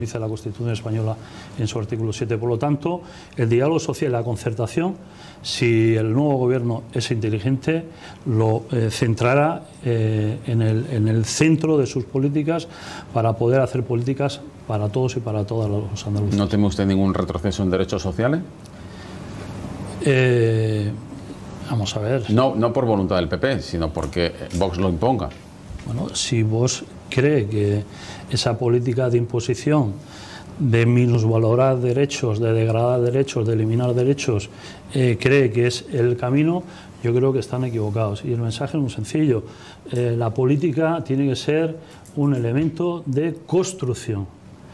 dice la Constitución española en su artículo 7. Por lo tanto, el diálogo social y la concertación, si el nuevo gobierno es inteligente, lo centrará en el centro de sus políticas para poder hacer políticas para todos y para todas los andaluces. ¿No teme usted ningún retroceso en derechos sociales? Vamos a ver. No por voluntad del PP, sino porque Vox lo imponga. Bueno, si Vox cree que esa política de imposición, de minusvalorar derechos, de degradar derechos, de eliminar derechos, cree que es el camino, yo creo que están equivocados. Y el mensaje es muy sencillo. La política tiene que ser un elemento de construcción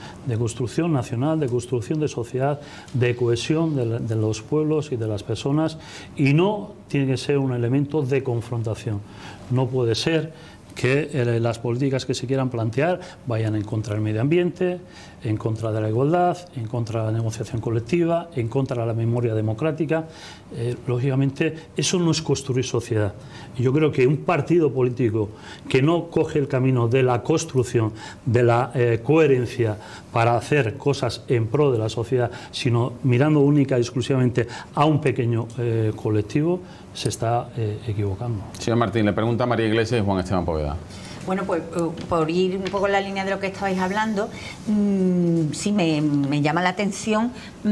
nacional, de construcción de sociedad, de cohesión de los pueblos y de las personas, y no tiene que ser un elemento de confrontación. No puede ser que las políticas que se quieran plantear vayan en contra del medio ambiente, en contra de la igualdad, en contra de la negociación colectiva, en contra de la memoria democrática. Lógicamente, eso no es construir sociedad. Yo creo que un partido político que no coge el camino de la construcción, de la coherencia para hacer cosas en pro de la sociedad, sino mirando única y exclusivamente a un pequeño colectivo, se está equivocando. Señor Martín, le pregunta a María Iglesias y Juan Esteban Poveda. Bueno, pues por ir un poco en la línea de lo que estabais hablando, sí me llama la atención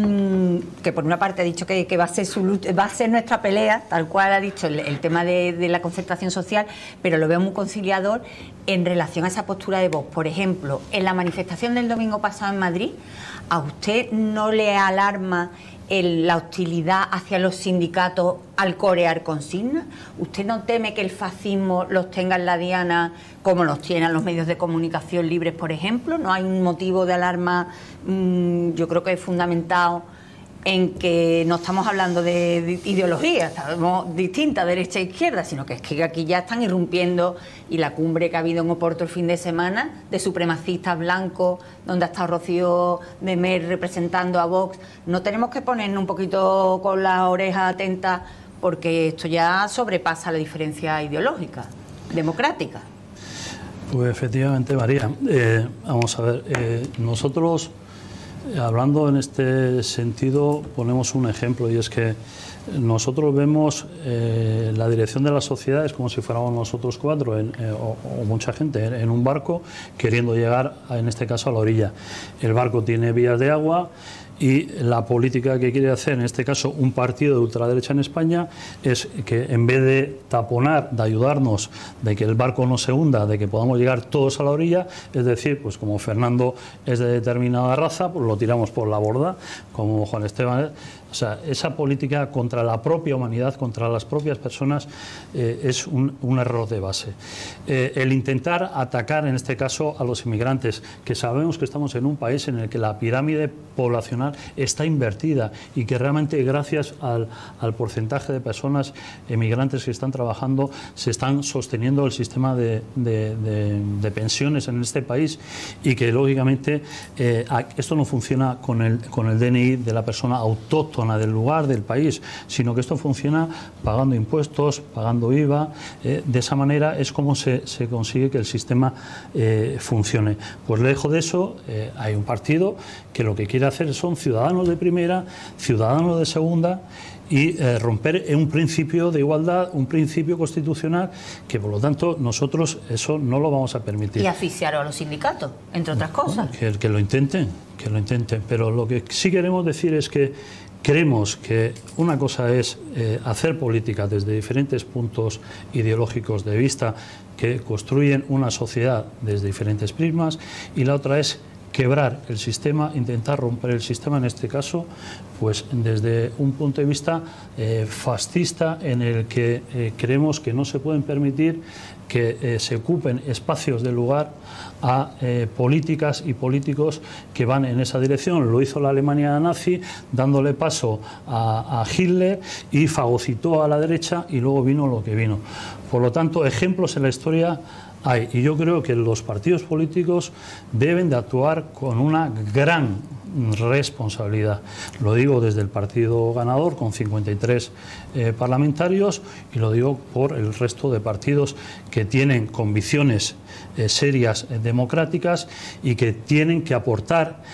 que por una parte ha dicho que va a ser nuestra pelea, tal cual ha dicho el tema de la concertación social, pero lo veo muy conciliador en relación a esa postura de Vox. Por ejemplo, en la manifestación del domingo pasado en Madrid, ¿a usted no le alarma la hostilidad hacia los sindicatos al corear consignas? ¿Usted no teme que el fascismo los tenga en la diana como los tienen los medios de comunicación libres, por ejemplo? ¿No hay un motivo de alarma, yo creo que es fundamentado, en que no estamos hablando de ideologías, estamos distintas, derecha e izquierda, sino que es que aquí ya están irrumpiendo, y la cumbre que ha habido en Oporto el fin de semana, de supremacistas blancos, donde ha estado Rocío de Mer representando a Vox? ¿No tenemos que ponernos un poquito con la oreja atenta, porque esto ya sobrepasa la diferencia ideológica, democrática? Pues efectivamente, María, vamos a ver, nosotros, hablando en este sentido, ponemos un ejemplo, y es que nosotros vemos la dirección de las sociedades como si fuéramos nosotros cuatro o mucha gente en un barco queriendo llegar, en este caso, a la orilla. El barco tiene vías de agua, y la política que quiere hacer, en este caso, un partido de ultraderecha en España, es que en vez de taponar, de ayudarnos, de que el barco no se hunda, de que podamos llegar todos a la orilla, es decir, pues como Fernando es de determinada raza, pues lo tiramos por la borda, como Juan Esteban. O sea, esa política contra la propia humanidad, contra las propias personas, es un error de base. El intentar atacar, en este caso, a los inmigrantes, que sabemos que estamos en un país en el que la pirámide poblacional está invertida, y que realmente, gracias al porcentaje de personas emigrantes que están trabajando, se están sosteniendo el sistema de pensiones en este país, y que lógicamente esto no funciona con el DNI de la persona autóctona del lugar, del país, sino que esto funciona pagando impuestos, pagando IVA. De esa manera es como se consigue que el sistema funcione. Pues lejos de eso, hay un partido que lo que quiere hacer son ciudadanos de primera, ciudadanos de segunda, y romper un principio de igualdad, un principio constitucional, que por lo tanto nosotros eso no lo vamos a permitir. Y asfixiar a los sindicatos, entre otras cosas. Bueno, que lo intenten, pero lo que sí queremos decir es que creemos que una cosa es hacer política desde diferentes puntos ideológicos de vista que construyen una sociedad desde diferentes prismas, y la otra es quebrar el sistema, intentar romper el sistema, en este caso, pues desde un punto de vista fascista, en el que creemos que no se pueden permitir que se ocupen espacios de lugar a políticas y políticos que van en esa dirección. Lo hizo la Alemania nazi, dándole paso a Hitler, y fagocitó a la derecha, y luego vino lo que vino. Por lo tanto, ejemplos en la historia hay, y yo creo que los partidos políticos deben de actuar con una gran responsabilidad. Lo digo desde el partido ganador, con 53 parlamentarios, y lo digo por el resto de partidos que tienen convicciones serias democráticas y que tienen que aportar